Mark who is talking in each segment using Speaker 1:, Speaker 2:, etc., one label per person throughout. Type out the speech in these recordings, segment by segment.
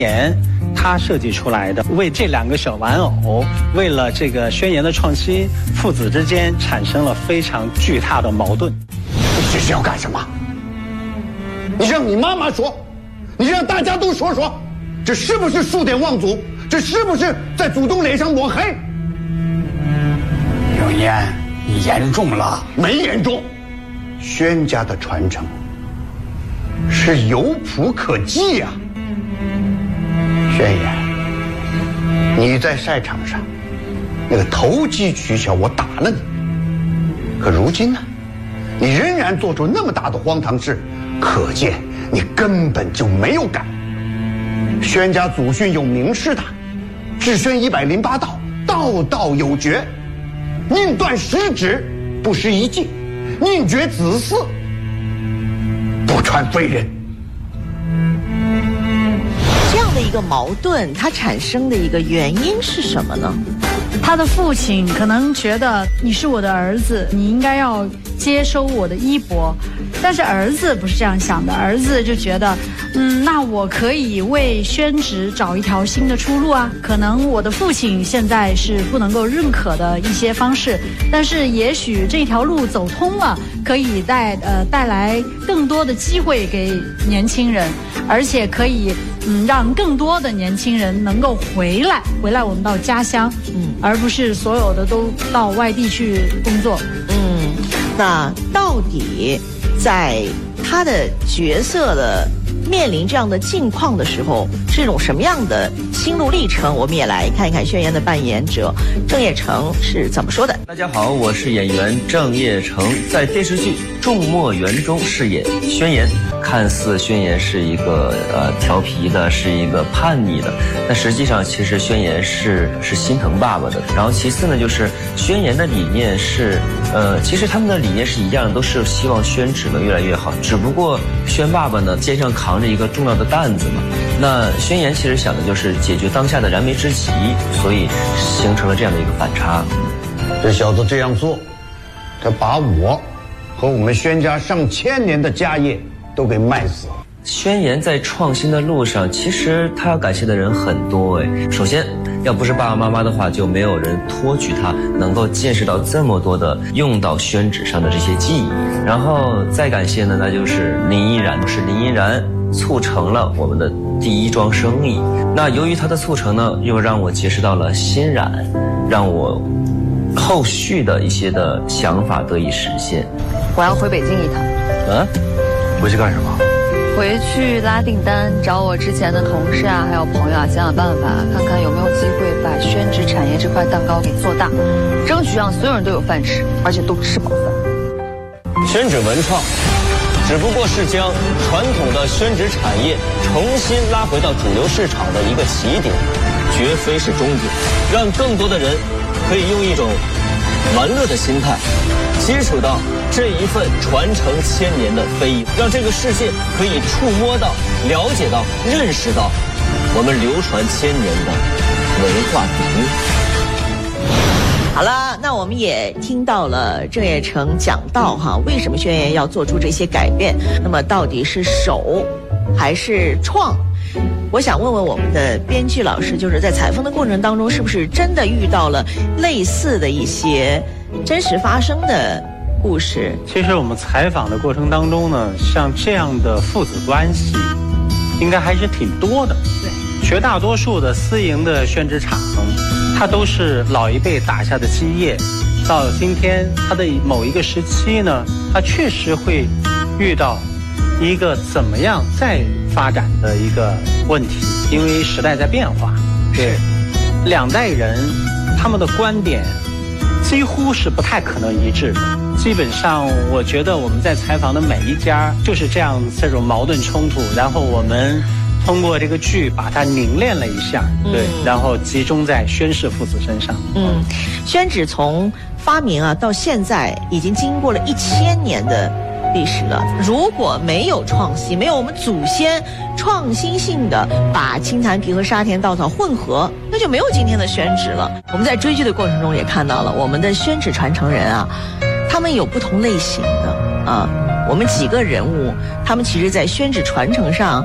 Speaker 1: 言他设计出来的，为这两个小玩偶，为了这个宣言的创新，父子之间产生了非常巨大的矛盾。
Speaker 2: 你这是要干什么？你让你妈妈说，你让大家都说说，这是不是数典忘祖？这是不是在祖宗脸上抹黑？
Speaker 3: 永言，你严重了。
Speaker 2: 没严重，宣家的传承是有谱可记呀。宣言，你在赛场上那个投机取巧，我打了你。可如今呢，你仍然做出那么大的荒唐事，可见你根本就没有改。宣家祖训有明示的，治宣108道，道道有诀，宁断十指，不失一计；宁绝子嗣，不传非人。
Speaker 4: 这样的一个矛盾，它产生的一个原因是什么呢？
Speaker 5: 他的父亲可能觉得你是我的儿子，你应该要接收我的衣钵，但是儿子不是这样想的，儿子就觉得，那我可以为宣旨找一条新的出路啊。可能我的父亲现在是不能够认可的一些方式，但是也许这条路走通了，可以带来更多的机会给年轻人，而且可以让更多的年轻人能够回来我们到家乡，而不是所有的都到外地去工作。
Speaker 4: 那到底在他的角色的面临这样的境况的时候，是一种什么样的心路历程？我们也来看一看宣言的扮演者郑业成是怎么说的。
Speaker 6: 大家好，我是演员郑业成，在电视剧《众墨园》中饰演宣言。看似宣言是一个调皮的，是一个叛逆的，但实际上其实宣言是心疼爸爸的。然后其次呢，就是宣言的理念是其实他们的理念是一样的，都是希望宣旨呢越来越好，只不过宣爸爸呢肩上扛着一个重要的担子嘛。那宣言其实想的就是解决当下的燃眉之急，所以形成了这样的一个反差。
Speaker 2: 这小子这样做，他把我和我们宣家上千年的家业都给卖死了。
Speaker 6: 宣言在创新的路上，其实他要感谢的人很多。首先，要不是爸爸妈妈的话，就没有人托举他能够见识到这么多的用到宣旨上的这些记忆。然后再感谢呢，那就是林依然，促成了我们的第一桩生意。那由于他的促成呢，又让我结识到了欣然，让我后续的一些的想法得以实现。
Speaker 7: 我要回北京一趟。
Speaker 2: 回去干什么？
Speaker 7: 回去拉订单，找我之前的同事啊，还有朋友啊，想想办法，看看有没有机会把宣旨产业这块蛋糕给做大，争取让所有人都有饭吃，而且都吃饱饭。
Speaker 8: 宣旨文创只不过是将传统的宣旨产业重新拉回到主流市场的一个起点，绝非是终点，让更多的人可以用一种玩乐的心态接触到这一份传承千年的非遗，让这个世界可以触摸到、了解到、认识到我们流传千年的文化底蕴。
Speaker 4: 好了，那我们也听到了郑业成讲到为什么宣言要做出这些改变，那么到底是守还是创？我想问问我们的编剧老师，就是在采风的过程当中，是不是真的遇到了类似的一些真实发生的故事？
Speaker 1: 其实我们采访的过程当中呢，像这样的父子关系应该还是挺多的。对，绝大多数的私营的宣旨厂，它都是老一辈打下的基业，到今天它的某一个时期呢，它确实会遇到一个怎么样再发展的一个问题，因为时代在变化。对，两代人他们的观点几乎是不太可能一致的。基本上我觉得我们在采访的每一家就是这种矛盾冲突，然后我们通过这个剧把它凝练了一下，对，然后集中在宣氏父子身上。
Speaker 4: 宣旨从发明到现在已经经过了1000年的历史了。如果没有创新，没有我们祖先创新性的把青檀皮和沙田稻草混合，那就没有今天的宣旨了。我们在追剧的过程中也看到了我们的宣旨传承人他们有不同类型的我们几个人物，他们其实在宣旨传承上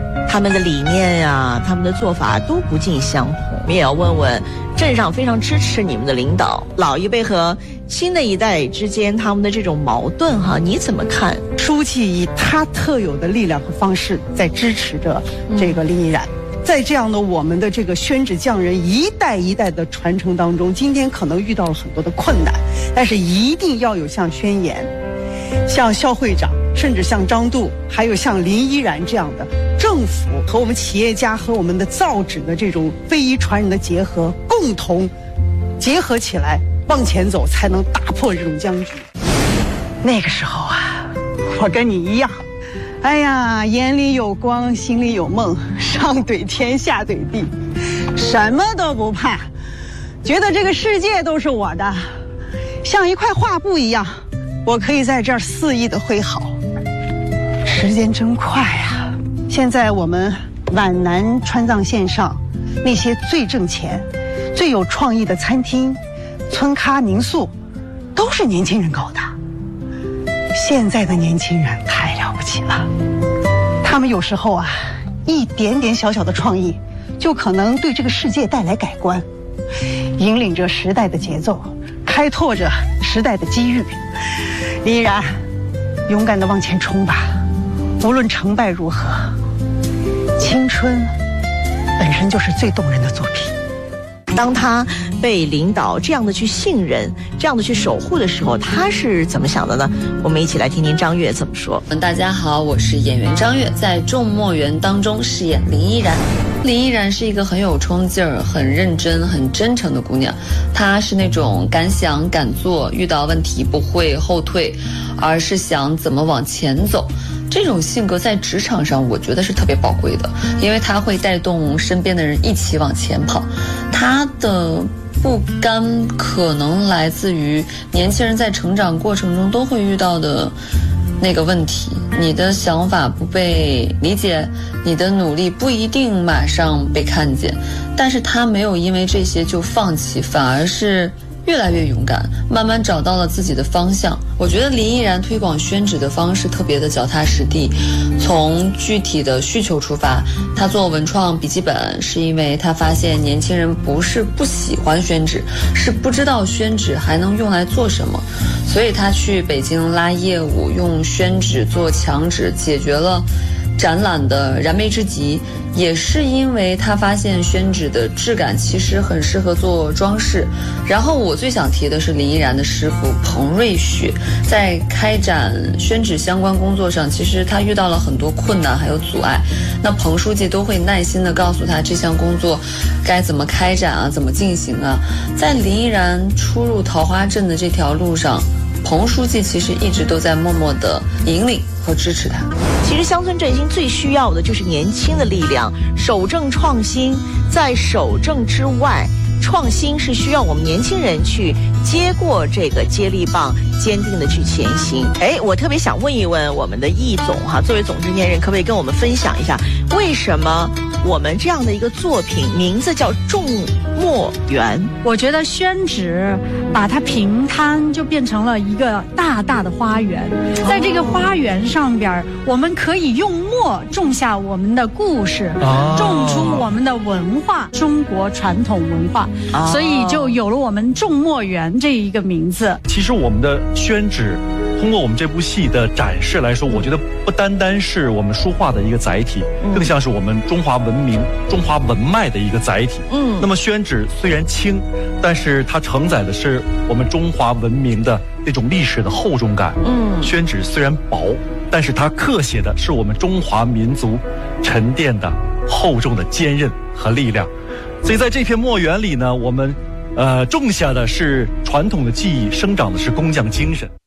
Speaker 4: 他们的理念呀、他们的做法都不尽相同。我们也要问问镇上非常支持你们的领导，老一辈和新的一代之间他们的这种矛盾哈，你怎么看？
Speaker 9: 书记以他特有的力量和方式在支持着这个林依然。在这样的我们的这个宣旨匠人一代一代的传承当中，今天可能遇到了很多的困难，但是一定要有像宣言、像肖会长，甚至像张度，还有像林依然这样的政府和我们企业家和我们的造纸的这种非遗传人的结合，共同结合起来往前走，才能打破这种僵局。那个时候啊，我跟你一样，哎呀，眼里有光，心里有梦，上怼天，下怼地，什么都不怕，觉得这个世界都是我的，像一块画布一样，我可以在这儿肆意的挥毫。时间真快啊！现在我们皖南川藏线上那些最挣钱、最有创意的餐厅、村咖民宿，都是年轻人搞的。现在的年轻人太了不起了，他们有时候啊，一点点小小的创意，就可能对这个世界带来改观，引领着时代的节奏，开拓着时代的机遇。林依然，勇敢地往前冲吧，无论成败如何，青春本身就是最动人的作品。
Speaker 4: 当他被领导这样的去信任、这样的去守护的时候，他是怎么想的呢？我们一起来听听张悦怎么说。
Speaker 7: 大家好，我是演员张悦，在《众墨园》当中饰演林依然。林依然是一个很有冲劲儿、很认真、很真诚的姑娘。她是那种敢想敢做，遇到问题不会后退，而是想怎么往前走。这种性格在职场上我觉得是特别宝贵的，因为她会带动身边的人一起往前跑。她的不甘可能来自于年轻人在成长过程中都会遇到的那个问题，你的想法不被理解，你的努力不一定马上被看见，但是他没有因为这些就放弃，反而是越来越勇敢，慢慢找到了自己的方向。我觉得林依然推广宣纸的方式特别的脚踏实地，从具体的需求出发。他做文创笔记本是因为他发现年轻人不是不喜欢宣纸，是不知道宣纸还能用来做什么，所以他去北京拉业务，用宣纸做墙纸，解决了展览的燃眉之急。也是因为他发现宣纸的质感其实很适合做装饰。然后我最想提的是林依然的师傅彭瑞雪，在开展宣纸相关工作上，其实他遇到了很多困难还有阻碍，那彭书记都会耐心地告诉他这项工作该怎么开展啊，怎么进行啊。在林依然出入桃花镇的这条路上，彭书记其实一直都在默默地引领和支持他。
Speaker 4: 其实乡村振兴最需要的就是年轻的力量，守正创新。在守正之外，创新是需要我们年轻人去接过这个接力棒，坚定的去前行。我特别想问一问我们的易总哈，作为总制片人，可不可以跟我们分享一下，为什么我们这样的一个作品名字叫众墨园？
Speaker 5: 我觉得宣纸把它平摊，就变成了一个大大的花园。在这个花园上边，我们可以用墨种下我们的故事，种出我们的文化，中国传统文化，所以就有了我们众墨园这一个名字。
Speaker 10: 其实我们的宣纸通过我们这部戏的展示来说，我觉得不单单是我们书画的一个载体，更像是我们中华文明、中华文脉的一个载体。那么宣纸虽然轻，但是它承载的是我们中华文明的那种历史的厚重感。宣纸虽然薄，但是它刻写的是我们中华民族沉淀的厚重的坚韧和力量。所以在这片墨园里呢，我们种下的是传统的技艺，生长的是工匠精神。